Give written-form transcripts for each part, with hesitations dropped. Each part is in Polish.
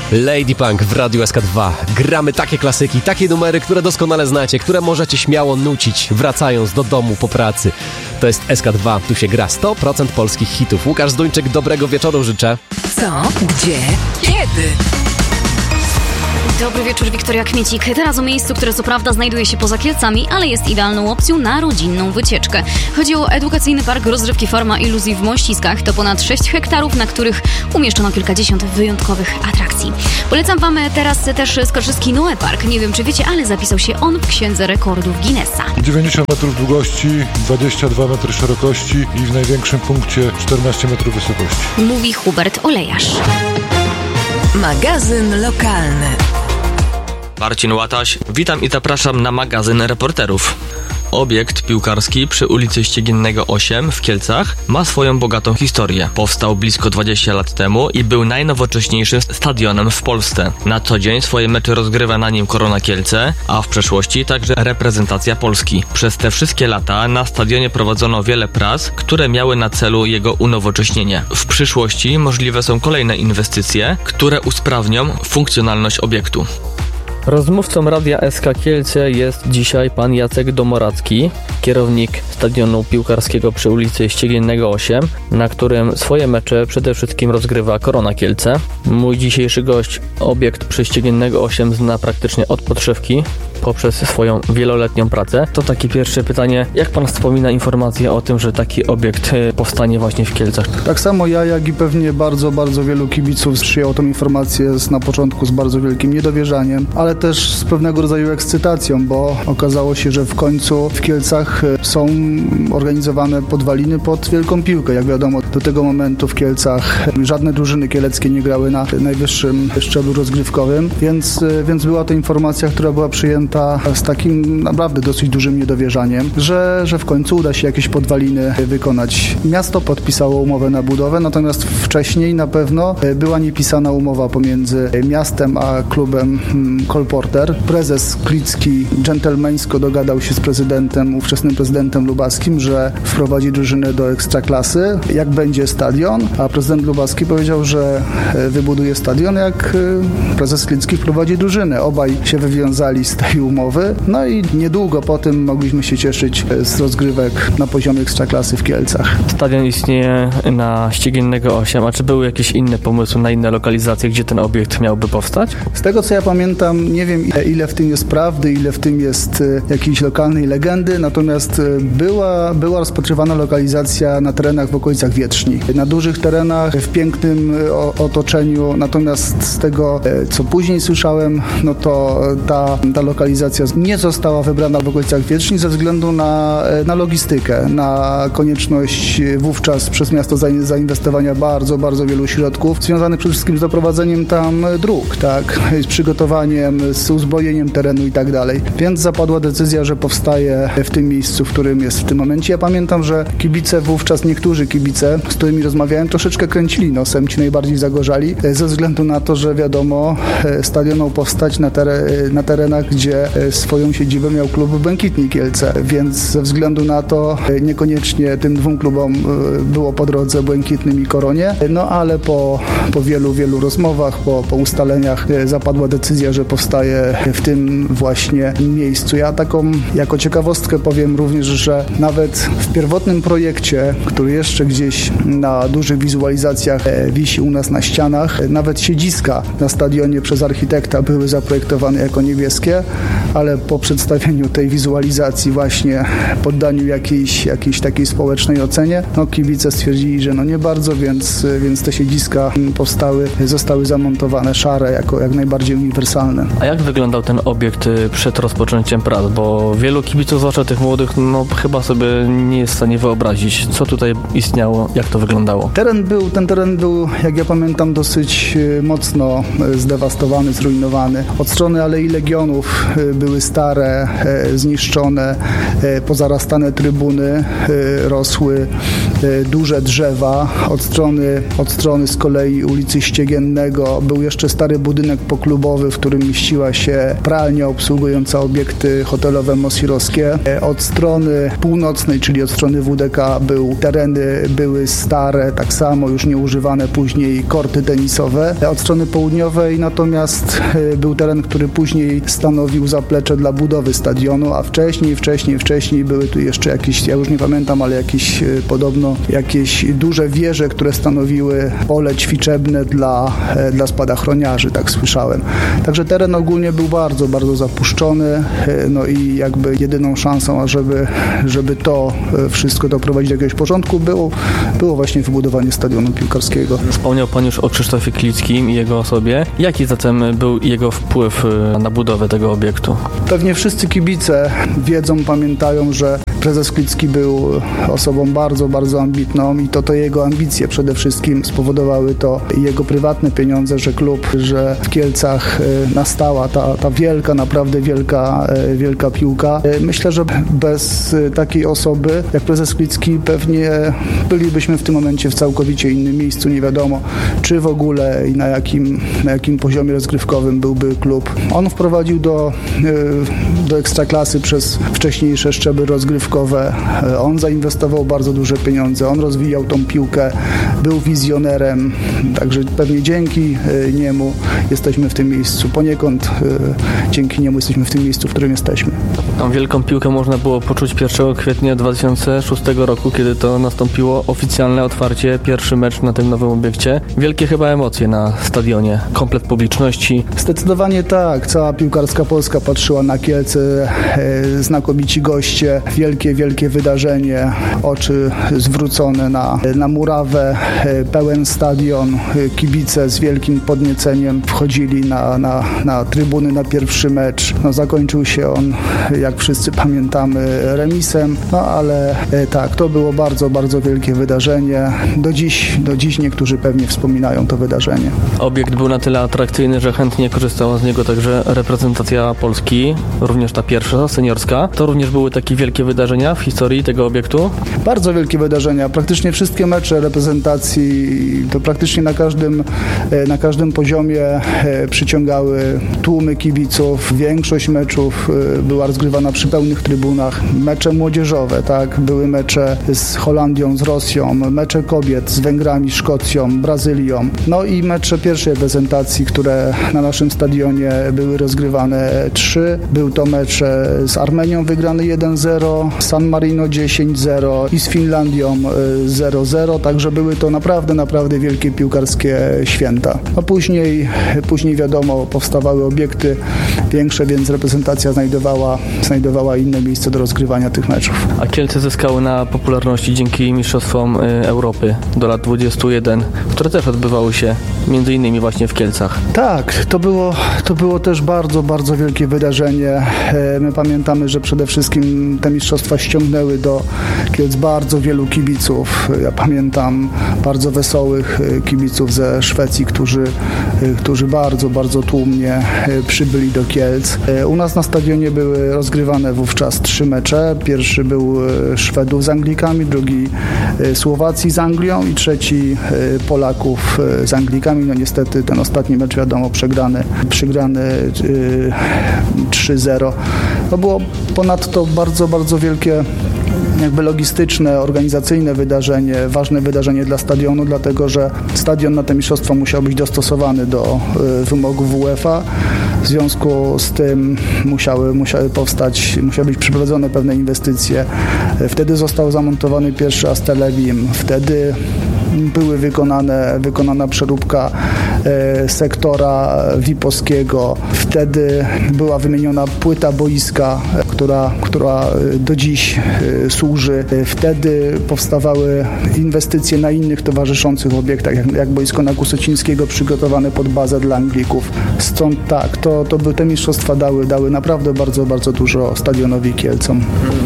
Lady Punk w Radiu SK2. Gramy takie klasyki, takie numery, które doskonale znacie, które możecie śmiało nucić, wracając do domu po pracy. To jest SK2, tu się gra 100% polskich hitów. Łukasz Zduńczyk, dobrego wieczoru życzę. Co? Gdzie? Kiedy? Dobry wieczór, Wiktoria Kmiecik. Teraz o miejscu, które co prawda znajduje się poza Kielcami, ale jest idealną opcją na rodzinną wycieczkę. Chodzi o edukacyjny park rozrywki Forma Iluzji w Mościskach. To ponad 6 hektarów, na których umieszczono kilkadziesiąt wyjątkowych atrakcji. Polecam Wam teraz też Skorzyski Noe Park. Nie wiem, czy wiecie, ale zapisał się on w Księdze Rekordów Guinnessa. 90 metrów długości, 22 metry szerokości i w największym punkcie 14 metrów wysokości. Mówi Hubert Olejarz. Magazyn lokalny. Marcin Łataś, witam i zapraszam na magazyn reporterów. Obiekt piłkarski przy ulicy Ściegiennego 8 w Kielcach ma swoją bogatą historię. Powstał blisko 20 lat temu i był najnowocześniejszym stadionem w Polsce. Na co dzień swoje mecze rozgrywa na nim Korona Kielce, a w przeszłości także reprezentacja Polski. Przez te wszystkie lata na stadionie prowadzono wiele prac, które miały na celu jego unowocześnienie. W przyszłości możliwe są kolejne inwestycje, które usprawnią funkcjonalność obiektu. Rozmówcą Radia SK Kielce jest dzisiaj pan Jacek Domoracki, kierownik stadionu piłkarskiego przy ulicy Ściegiennego 8, na którym swoje mecze przede wszystkim rozgrywa Korona Kielce. Mój dzisiejszy gość obiekt przy Ściegiennego 8 zna praktycznie od podszewki poprzez swoją wieloletnią pracę. To takie pierwsze pytanie, jak pan wspomina informację o tym, że taki obiekt powstanie właśnie w Kielcach? Tak samo ja, jak i pewnie bardzo, bardzo wielu kibiców przyjęło tę informację na początku z bardzo wielkim niedowierzaniem, ale też z pewnego rodzaju ekscytacją, bo okazało się, że w końcu w Kielcach są organizowane podwaliny pod wielką piłkę. Jak wiadomo, do tego momentu w Kielcach żadne drużyny kieleckie nie grały na najwyższym szczeblu rozgrywkowym, więc była to informacja, która była przyjęta z takim naprawdę dosyć dużym niedowierzaniem, że w końcu uda się jakieś podwaliny wykonać. Miasto podpisało umowę na budowę, natomiast wcześniej na pewno była niepisana umowa pomiędzy miastem a klubem Kolporter. Prezes Klicki dżentelmeńsko dogadał się z ówczesnym prezydentem lubaskim, że wprowadzi drużynę do ekstraklasy, jak będzie stadion, a prezydent lubaski powiedział, że wybuduje stadion, jak prezes Klicki wprowadzi drużynę. Obaj się wywiązali z tej umowy, no i niedługo po tym mogliśmy się cieszyć z rozgrywek na poziomie ekstraklasy w Kielcach. Stadion istnieje na Ściegiennego 8, a czy były jakieś inne pomysły na inne lokalizacje, gdzie ten obiekt miałby powstać? Z tego co ja pamiętam, nie wiem ile w tym jest prawdy, ile w tym jest jakiejś lokalnej legendy, natomiast była rozpatrywana lokalizacja na terenach w okolicach Wietrzni. Na dużych terenach, w pięknym otoczeniu, natomiast z tego co później słyszałem, no to ta lokalizacja nie została wybrana w okolicach Wietrzni ze względu na logistykę, na konieczność wówczas przez miasto zainwestowania bardzo, bardzo wielu środków związanych przede wszystkim z doprowadzeniem tam dróg, tak, z przygotowaniem, z uzbrojeniem terenu i tak dalej. Więc zapadła decyzja, że powstaje w tym miejscu, w którym jest w tym momencie. Ja pamiętam, że kibice wówczas, niektórzy kibice, z którymi rozmawiałem, troszeczkę kręcili nosem, ci najbardziej zagorzali, ze względu na to, że wiadomo, stadion miał powstać na terenach, gdzie swoją siedzibę miał klub Błękitni Kielce, więc ze względu na to niekoniecznie tym dwóm klubom było po drodze Błękitnym i Koronie, no ale po wielu, wielu rozmowach, po ustaleniach zapadła decyzja, że powstaje w tym właśnie miejscu. Ja taką jako ciekawostkę powiem również, że nawet w pierwotnym projekcie, który jeszcze gdzieś na dużych wizualizacjach wisi u nas na ścianach, nawet siedziska na stadionie przez architekta były zaprojektowane jako niebieskie, ale po przedstawieniu tej wizualizacji właśnie, poddaniu jakiejś takiej społecznej ocenie, no kibice stwierdzili, że no nie bardzo, więc te siedziska zostały zamontowane szare, jako jak najbardziej uniwersalne. A jak wyglądał ten obiekt przed rozpoczęciem prac? Bo wielu kibiców, zwłaszcza tych młodych, no chyba sobie nie jest w stanie wyobrazić, co tutaj istniało, jak to wyglądało. Ten teren był, jak ja pamiętam, dosyć mocno zdewastowany, zrujnowany. Od strony Alei Legionów były stare, zniszczone, pozarastane trybuny, rosły duże drzewa. Od strony z kolei ulicy Ściegiennego był jeszcze stary budynek poklubowy, w którym mieściła się pralnia obsługująca obiekty hotelowe mosirowskie. Od strony północnej, czyli od strony WDK tereny były stare, tak samo już nieużywane później korty tenisowe. Od strony południowej natomiast był teren, który później stanowił zaplecze dla budowy stadionu, a wcześniej były tu jeszcze jakieś, ja już nie pamiętam, ale podobno jakieś duże wieże, które stanowiły pole ćwiczebne dla spadochroniarzy, tak słyszałem. Także teren ogólnie był bardzo, bardzo zapuszczony, no i jakby jedyną szansą, żeby to wszystko doprowadzić do jakiegoś porządku, było właśnie wybudowanie stadionu piłkarskiego. Wspomniał Pan już o Krzysztofie Klickim i jego osobie. Jaki zatem był jego wpływ na budowę tego obiektu? Pewnie wszyscy kibice wiedzą, pamiętają, że prezes Klicki był osobą bardzo, bardzo ambitną i to jego ambicje przede wszystkim spowodowały to jego prywatne pieniądze, że w Kielcach nastała ta wielka, naprawdę wielka piłka. Myślę, że bez takiej osoby jak prezes Klicki pewnie bylibyśmy w tym momencie w całkowicie innym miejscu. Nie wiadomo, czy w ogóle i na jakim poziomie rozgrywkowym byłby klub. On wprowadził do Ekstraklasy przez wcześniejsze szczeble rozgrywkowe. On zainwestował bardzo duże pieniądze. On rozwijał tą piłkę, był wizjonerem. Także pewnie dzięki niemu jesteśmy w tym miejscu. Poniekąd dzięki niemu jesteśmy w tym miejscu, w którym jesteśmy. Tą wielką piłkę można było poczuć 1 kwietnia 2006 roku, kiedy to nastąpiło oficjalne otwarcie, pierwszy mecz na tym nowym obiekcie. Wielkie chyba emocje na stadionie, komplet publiczności. Zdecydowanie tak. Cała piłkarska Polska patrzyła na Kielce, znakomici goście, wielkie wydarzenie, oczy zwrócone na murawę, pełen stadion, kibice z wielkim podnieceniem wchodzili na trybuny na pierwszy mecz. No, zakończył się on, jak wszyscy pamiętamy, remisem, no ale tak, to było bardzo, bardzo wielkie wydarzenie. Do dziś niektórzy pewnie wspominają to wydarzenie. Obiekt był na tyle atrakcyjny, że chętnie korzystała z niego także reprezentacja Polski, również ta pierwsza, seniorska. To również były takie wielkie wydarzenia w historii tego obiektu? Bardzo wielkie wydarzenia. Praktycznie wszystkie mecze reprezentacji, to praktycznie na każdym poziomie przyciągały tłumy kibiców. Większość meczów była rozgrywana przy pełnych trybunach. Mecze młodzieżowe, tak? Były mecze z Holandią, z Rosją, mecze kobiet z Węgrami, Szkocją, Brazylią. No i mecze pierwszej reprezentacji, które na naszym stadionie były rozgrywane 3. Był to mecz z Armenią wygrany 1-0, San Marino 10-0 i z Finlandią 0-0, także były to naprawdę wielkie piłkarskie święta. No później wiadomo, powstawały obiekty większe, więc reprezentacja znajdowała inne miejsce do rozgrywania tych meczów. A Kielce zyskały na popularności dzięki Mistrzostwom Europy do lat 21, które też odbywały się między innymi właśnie w Kielcach. Tak, to było też bardzo, bardzo wielkie wydarzenie. My pamiętamy, że przede wszystkim te mistrzostwa ściągnęły do Kielc bardzo wielu kibiców. Ja pamiętam bardzo wesołych kibiców ze Szwecji, którzy bardzo, bardzo tłumnie przybyli do Kielc. U nas na stadionie były rozgrywane wówczas 3 mecze. Pierwszy był Szwedów z Anglikami, drugi Słowacji z Anglią i trzeci Polaków z Anglikami. No niestety ten ostatni mecz, wiadomo, przegrany 3-0. To było ponadto bardzo, bardzo wielkie jakby logistyczne, organizacyjne wydarzenie, ważne wydarzenie dla stadionu, dlatego że stadion na te mistrzostwa musiał być dostosowany do wymogów UEFA. W związku z tym musiały być przeprowadzone pewne inwestycje. Wtedy został zamontowany pierwszy Astelevim. Wtedy były wykonana przeróbka sektora VIP-owskiego. Wtedy była wymieniona płyta boiska, która do dziś służy. Wtedy powstawały inwestycje na innych towarzyszących obiektach, jak boisko na Kusocińskiego przygotowane pod bazę dla Anglików. Stąd tak, te mistrzostwa dały naprawdę bardzo, bardzo dużo stadionowi Kielcom.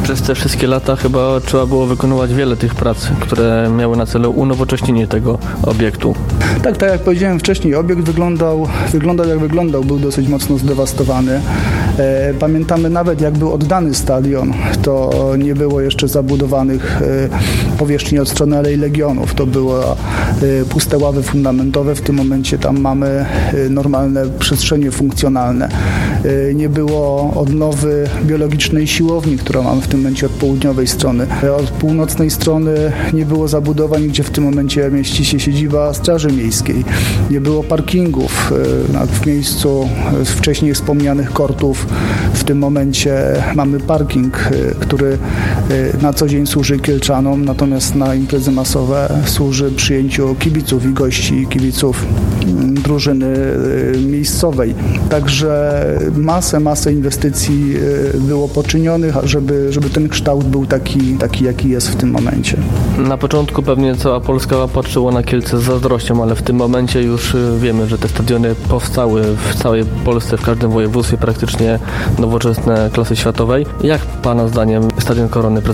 Przez te wszystkie lata chyba trzeba było wykonywać wiele tych prac, które miały na celu unowocześnienie tego obiektu. Tak jak powiedziałem wcześniej, obiekt wyglądał jak wyglądał, był dosyć mocno zdewastowany. Pamiętamy nawet jak był oddany stadion, to nie było jeszcze zabudowanych powierzchni od strony Alei Legionów, to były puste ławy fundamentowe, w tym momencie tam mamy normalne przestrzenie funkcjonalne. Nie było odnowy biologicznej siłowni, którą mamy w tym momencie od południowej strony. Od północnej strony nie było zabudowań, gdzie w tym momencie mieści się siedziba Straży Miejskiej. Nie było parkingów w miejscu wcześniej wspomnianych kortów. W tym momencie mamy parking, który na co dzień służy Kielczanom, natomiast na imprezy masowe służy przyjęciu kibiców i gości, kibiców drużyny miejscowej. Także masę inwestycji było poczynionych, żeby ten kształt był taki, jaki jest w tym momencie. Na początku pewnie cała Polska patrzyła na Kielce z zazdrością, ale w tym momencie już wiemy, że te stadiony powstały w całej Polsce, w każdym województwie praktycznie nowoczesne klasy światowej. Jak Pana zdaniem Stadion Korony